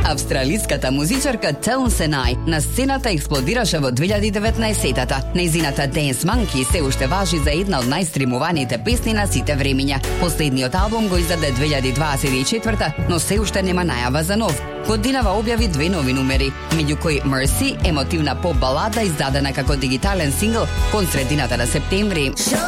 Австралиската музичарка Tone Senai на сцената експлодираше во 2019-та. Нејзината Dance Monkey се уште важи за една од најстримуваните песни на сите времиња. Последниот албум го издаде 2024-та, но се уште нема најава за нов. Годинава објави 2 нови numeri, меѓу кои Mercy, емотивна поп балада издадена како дигитален сингл кон средината на септември.